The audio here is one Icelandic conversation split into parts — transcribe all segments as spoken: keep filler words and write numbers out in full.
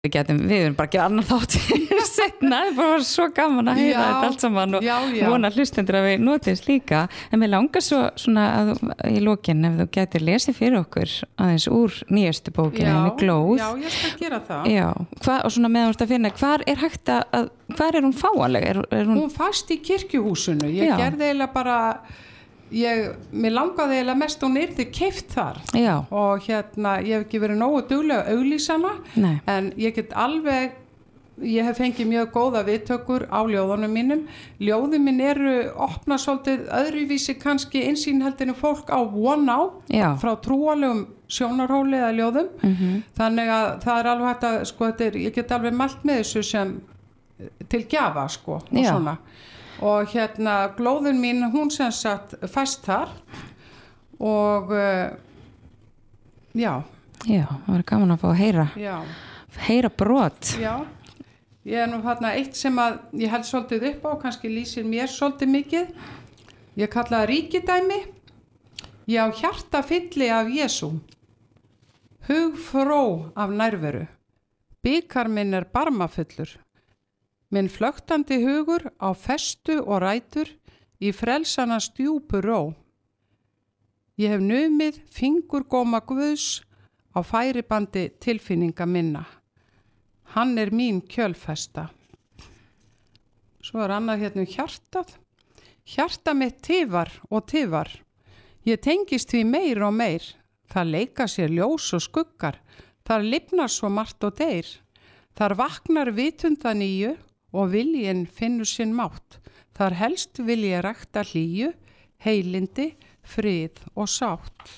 við getum, við erum bara að gera annar þátt setna, það var svo gaman að heyra Já, þetta allt saman og já, já. vona hlustendur að við notist líka en mér langar svo svona að þú- í lokin ef þú getur lesið fyrir okkur aðeins úr nýjastu bókinu henni Glóð Já, ég skal gera það. Já, hva, og svona meðan þú ert að finna hvar er hægt að, hvar er hún fáanleg er, er hún, Hún fast í kirkjuhúsinu. Ég Já. gerði eiginlega bara, ég, mér langaði eiginlega mest hún yrði keypt þar. já, Og hérna, ég hef ekki verið nógu duglega að auglýsa hana, nei, en ég get alveg, ég hef fengið mjög góða viðtökur á ljóðunum mínum. Ljóðum minn eru opna svolítið öðruvísi kannski einsýn heldur en fólk á von á já, frá trúalegum sjónarhóli eða ljóðum. mhm, Þannig að það er alveg hægt að, sko, þetta er, ég get alveg mælt með þessu sem til gjafa, sko, og Já. svona. Og hérna, glóðun mín, hún sem sagt fæst þar og uh, já, já, það var gaman að fá að heyra já, heyra brot já. Ég er nú þarna eitt sem að ég held svolítið upp á, kannski lýsir mér svolítið mikið. Ég kalla það ríkidæmi. Ég á hjarta fylli af Jesú, hug fró af nærveru. Bikar minn er barmafullur. Minn flöktandi hugur á festu og rætur í frelsana stjúpu ró. Ég hef numið fingurgóma Guðs á færibandi tilfinninga minna. Hann er mín kjölfesta. Svo er annað hérna um hjartað. Hjarta mitt tifar og tifar. Ég tengist því meir og meir. Það leika sér ljós og skuggar. Þar lifnar svo margt og deyr. Þar vaknar vitunda nýju og viljinn finnur sinn mátt. Þar helst vil ég rækta hlýju, heilindi, frið og sátt.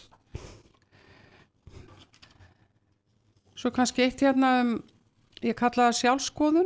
Svo kannski eitt hérna um, ég kalla það sjálfskoðun.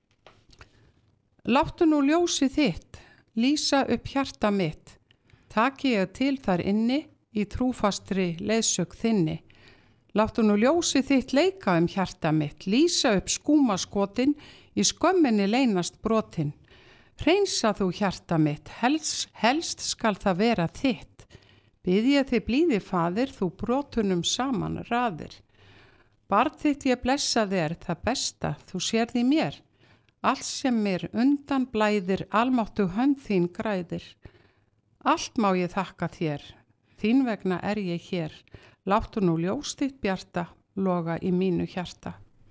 Láttu nú ljósið þitt, lýsa upp hjarta mitt. Taki ég til þar inni í trúfastri leiðsögn þinni. Láttu nú ljósið þitt leika um hjarta mitt, lýsa upp skúmaskotin, í skömminni leynast brotin. Hreinsa þú hjarta mitt, helst, helst skal það vera þitt. Bið ég þig blíði faðir, þú brotunum saman raðir. Barn þitt ég blessa þér, það besta, þú sér því mér. Allt sem mér undan blæðir, almáttu hönd þín græðir. Allt má ég þakka þér, þín vegna er ég hér. Láttu nú ljós þitt bjarta, loga í mínu hjarta.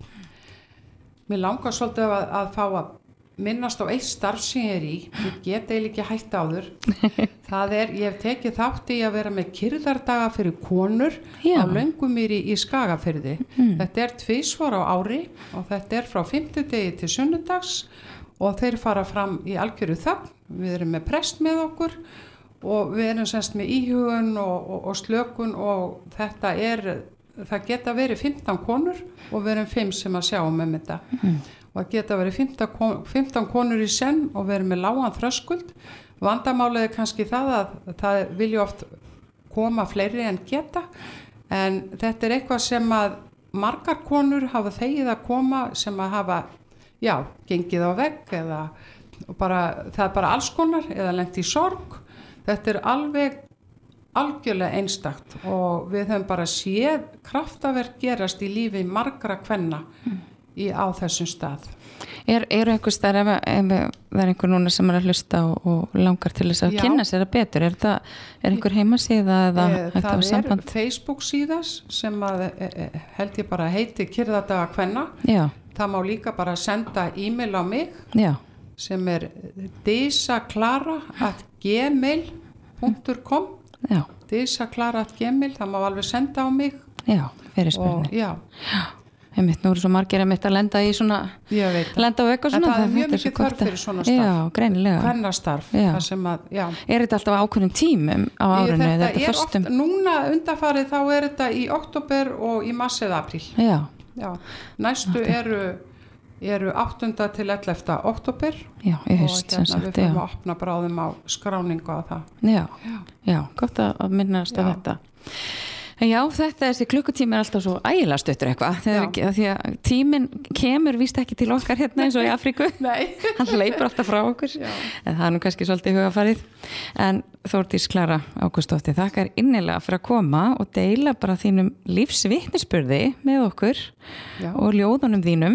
Mér langar svolítið að, að fá að minnast á eitt starf sem ég er í. Ég get eiginlega ekki hætt áður. Það er, ég hef tekið þátt í að vera með kyrrðardaga fyrir konur Já. á Löngumýri í Skagafirði. Mm. Þetta er tvisvar á ári og þetta er frá fimmtudegi til sunnudags og þeir fara fram í algjöru þögn. Við erum með prest með okkur og við erum semst með íhugun og, og, og slökun og þetta er, það geta verið fimmtán konur og við erum fimm sem að sjá um þetta. Mm. Og það geta verið fimmtán, fimmtán konur í senn og við erum með lágan þröskuld. Vandamálið er kannski það að það vilja oft koma fleiri en geta en þetta er eitthvað sem að margar konur hafa þegið að koma sem að hafa, já, gengið á vegg eða bara, það er bara alls konar eða lent í sorg. Þetta er alveg algjörlega einstakt og við höfum bara séð kraftaverk gerast í lífi margra kvenna í, á þessum stað. Er, er einhver stær ef, ef það er einhver núna sem er að hlusta og, og langar til þess að Já. kynna sér það betur, er það er einhver heimasíða eða Eh, hægt að það hafa er samband? Facebook síðas sem að eh, held ég bara heiti Kyrrðardaga kvenna. Já, Það má líka bara senda e-mail á mig já, sem er disaklara at gmail punktur com já, disaklara at gmail, það má alveg senda á mig já, og fyrirspurning. já, Einmitt, nú eru svo margir einmitt að lenda í svona, ég veit það. lenda á eitthvað En svona. það er mjög þetta svo mikið gott þörf að- fyrir svona starf. Já, greinilega. Kvennastarf, Já. það sem að, já. Er þetta alltaf á ákveðnum tímum á Ég- árinu eða þetta þetta er föstum? oft, núna undanfarið þá er þetta í október og í mars eða apríl. Já, Já, næstu eru, eru áttunda til ellefta október já, ég og haust sem hérna sagt, við fyrir já. að opna bráðum á skráningu á það. Já, Já. já, gott að að minnast á Já. þetta. Já, þetta þessi klukkutími er alltaf svo ægilega stuttur eitthvað þegar, því að tíminn kemur víst ekki til okkar hérna eins og í Afríku hann leipur alltaf frá okkur Já. En það er nú kannski svolítið hugafarið en Þórdís Klara Ágústsdóttir þakkar innilega fyrir að koma og deila bara þínum lífsvitnisburði með okkur Já. Og ljóðunum þínum